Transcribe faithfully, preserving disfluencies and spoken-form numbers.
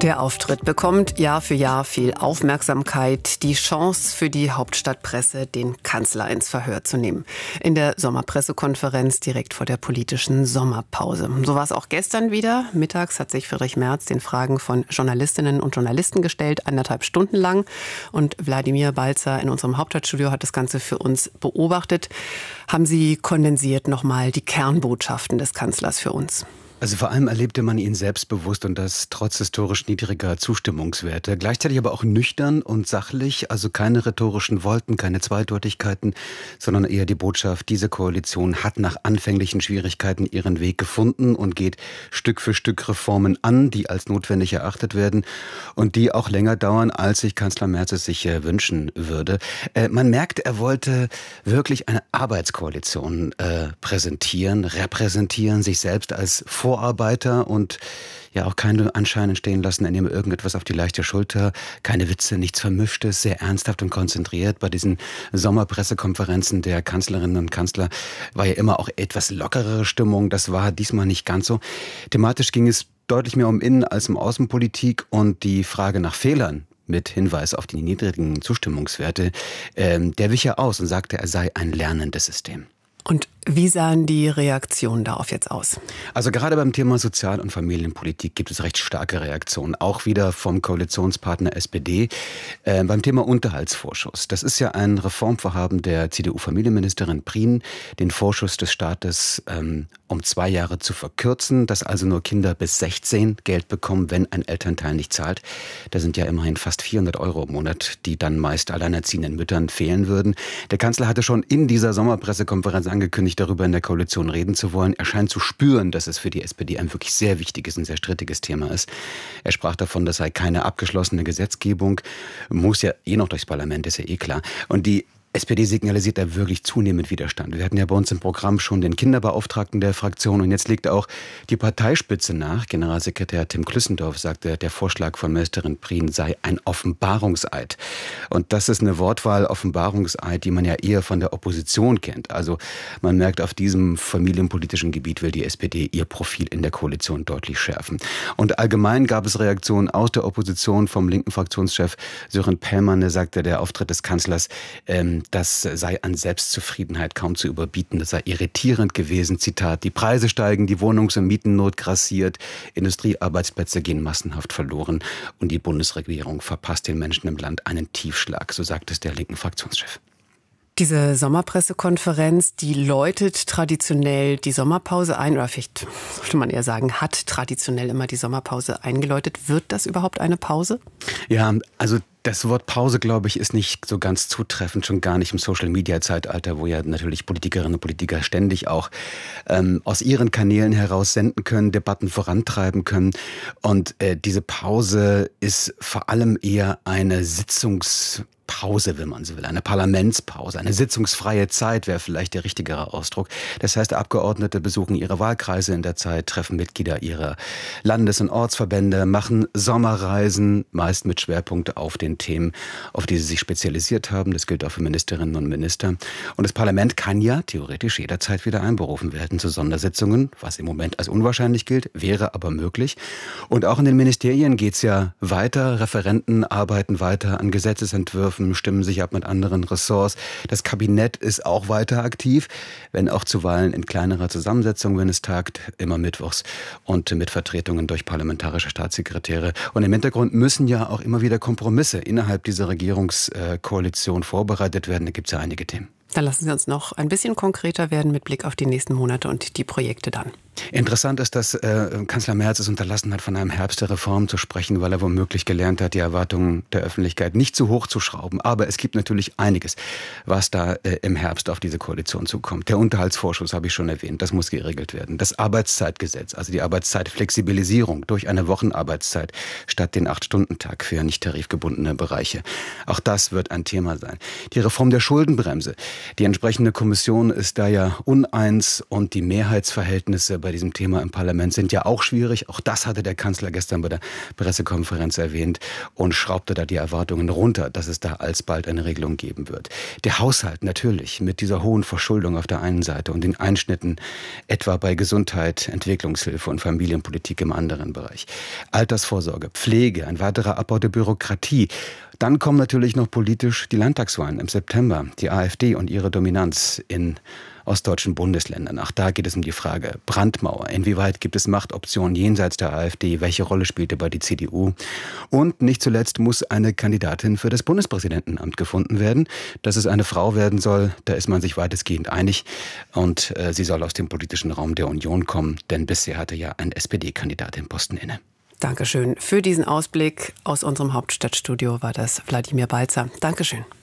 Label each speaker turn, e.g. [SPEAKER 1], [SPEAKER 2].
[SPEAKER 1] Der Auftritt bekommt Jahr für Jahr viel Aufmerksamkeit, die Chance für die Hauptstadtpresse, den Kanzler ins Verhör zu nehmen. In der Sommerpressekonferenz direkt vor der politischen Sommerpause. So war es auch gestern wieder. Mittags hat sich Friedrich Merz den Fragen von Journalistinnen und Journalisten gestellt, anderthalb Stunden lang. Und Wladimir Balzer in unserem Hauptstadtstudio hat das Ganze für uns beobachtet. Haben Sie kondensiert nochmal die Kernbotschaften des Kanzlers für uns?
[SPEAKER 2] Also vor allem erlebte man ihn selbstbewusst und das trotz historisch niedriger Zustimmungswerte. Gleichzeitig aber auch nüchtern und sachlich, also keine rhetorischen Wolken, keine Zweideutigkeiten, sondern eher die Botschaft, diese Koalition hat nach anfänglichen Schwierigkeiten ihren Weg gefunden und geht Stück für Stück Reformen an, die als notwendig erachtet werden und die auch länger dauern, als sich Kanzler Merz es sich äh, wünschen würde. Äh, man merkt, er wollte wirklich eine Arbeitskoalition äh, präsentieren, repräsentieren, sich selbst als Vor Vorarbeiter und ja auch keine Anscheine entstehen lassen, er nehme irgendetwas auf die leichte Schulter, keine Witze, nichts Vermischtes, sehr ernsthaft und konzentriert. Bei diesen Sommerpressekonferenzen der Kanzlerinnen und Kanzler war ja immer auch etwas lockerere Stimmung, das war diesmal nicht ganz so. Thematisch ging es deutlich mehr um Innen- als um Außenpolitik und die Frage nach Fehlern mit Hinweis auf die niedrigen Zustimmungswerte, ähm, der wich ja aus und sagte, er sei ein lernendes System.
[SPEAKER 1] Und wie sahen die Reaktionen darauf jetzt aus?
[SPEAKER 2] Also gerade beim Thema Sozial- und Familienpolitik gibt es recht starke Reaktionen, auch wieder vom Koalitionspartner S P D. Äh, beim Thema Unterhaltsvorschuss. Das ist ja ein Reformvorhaben der C D U-Familienministerin Prien, den Vorschuss des Staates ähm, um zwei Jahre zu verkürzen, dass also nur Kinder bis sechzehn Geld bekommen, wenn ein Elternteil nicht zahlt. Da sind ja immerhin fast vierhundert Euro im Monat, die dann meist alleinerziehenden Müttern fehlen würden. Der Kanzler hatte schon in dieser Sommerpressekonferenz angekündigt, darüber in der Koalition reden zu wollen. Er scheint zu spüren, dass es für die S P D ein wirklich sehr wichtiges und sehr strittiges Thema ist. Er sprach davon, das sei keine abgeschlossene Gesetzgebung, muss ja eh noch durchs Parlament, ist ja eh klar. Und die S P D signalisiert da wirklich zunehmend Widerstand. Wir hatten ja bei uns im Programm schon den Kinderbeauftragten der Fraktion und jetzt legt auch die Parteispitze nach. Generalsekretär Tim Klüssendorf sagte, der Vorschlag von Ministerin Prien sei ein Offenbarungseid. Und das ist eine Wortwahl, Offenbarungseid, die man ja eher von der Opposition kennt. Also man merkt, auf diesem familienpolitischen Gebiet will die S P D ihr Profil in der Koalition deutlich schärfen. Und allgemein gab es Reaktionen aus der Opposition vom linken Fraktionschef Sören Pellmann, der sagte, der Auftritt des Kanzlers ähm, das sei an Selbstzufriedenheit kaum zu überbieten. Das sei irritierend gewesen. Zitat, die Preise steigen, die Wohnungs- und Mietennot grassiert, Industriearbeitsplätze gehen massenhaft verloren und die Bundesregierung verpasst den Menschen im Land einen Tiefschlag, so sagt es der linken Fraktionschef.
[SPEAKER 1] Diese Sommerpressekonferenz, die läutet traditionell die Sommerpause ein, oder vielleicht sollte man eher sagen, hat traditionell immer die Sommerpause eingeläutet. Wird das überhaupt eine Pause?
[SPEAKER 2] Ja, also das Wort Pause, glaube ich, ist nicht so ganz zutreffend, schon gar nicht im Social-Media-Zeitalter, wo ja natürlich Politikerinnen und Politiker ständig auch ähm, aus ihren Kanälen heraus senden können, Debatten vorantreiben können. Und äh, diese Pause ist vor allem eher eine Sitzungs- Pause, wenn man so will, eine Parlamentspause, eine sitzungsfreie Zeit wäre vielleicht der richtigere Ausdruck. Das heißt, Abgeordnete besuchen ihre Wahlkreise in der Zeit, treffen Mitglieder ihrer Landes- und Ortsverbände, machen Sommerreisen, meist mit Schwerpunkt auf den Themen, auf die sie sich spezialisiert haben. Das gilt auch für Ministerinnen und Minister. Und das Parlament kann ja theoretisch jederzeit wieder einberufen werden zu Sondersitzungen, was im Moment als unwahrscheinlich gilt, wäre aber möglich. Und auch in den Ministerien geht's ja weiter. Referenten arbeiten weiter an Gesetzesentwürfen, stimmen sich ab mit anderen Ressorts. Das Kabinett ist auch weiter aktiv, wenn auch zuweilen in kleinerer Zusammensetzung, wenn es tagt, immer mittwochs und mit Vertretungen durch parlamentarische Staatssekretäre. Und im Hintergrund müssen ja auch immer wieder Kompromisse innerhalb dieser Regierungskoalition vorbereitet werden. Da gibt es ja einige Themen.
[SPEAKER 1] Dann lassen Sie uns noch ein bisschen konkreter werden mit Blick auf die nächsten Monate und die Projekte dann.
[SPEAKER 2] Interessant ist, dass äh, Kanzler Merz es unterlassen hat, von einem Herbst der Reform zu sprechen, weil er womöglich gelernt hat, die Erwartungen der Öffentlichkeit nicht zu hoch zu schrauben. Aber es gibt natürlich einiges, was da äh, im Herbst auf diese Koalition zukommt. Der Unterhaltsvorschuss habe ich schon erwähnt, das muss geregelt werden. Das Arbeitszeitgesetz, also die Arbeitszeitflexibilisierung durch eine Wochenarbeitszeit statt den Acht-Stunden-Tag für nicht tarifgebundene Bereiche. Auch das wird ein Thema sein. Die Reform der Schuldenbremse. Die entsprechende Kommission ist da ja uneins und die Mehrheitsverhältnisse bei diesem Thema im Parlament sind ja auch schwierig. Auch das hatte der Kanzler gestern bei der Pressekonferenz erwähnt und schraubte da die Erwartungen runter, dass es da alsbald eine Regelung geben wird. Der Haushalt natürlich mit dieser hohen Verschuldung auf der einen Seite und den Einschnitten etwa bei Gesundheit, Entwicklungshilfe und Familienpolitik im anderen Bereich. Altersvorsorge, Pflege, ein weiterer Abbau der Bürokratie. Dann kommen natürlich noch politisch die Landtagswahlen im September, die AfD und ihre Dominanz in ostdeutschen Bundesländern. Auch da geht es um die Frage Brandmauer. Inwieweit gibt es Machtoptionen jenseits der AfD? Welche Rolle spielt dabei die C D U? Und nicht zuletzt muss eine Kandidatin für das Bundespräsidentenamt gefunden werden. Dass es eine Frau werden soll, da ist man sich weitestgehend einig. Und äh, sie soll aus dem politischen Raum der Union kommen, denn bisher hatte ja ein S P D-Kandidat den Posten inne.
[SPEAKER 1] Dankeschön. Für diesen Ausblick aus unserem Hauptstadtstudio war das Wladimir Balzer. Dankeschön.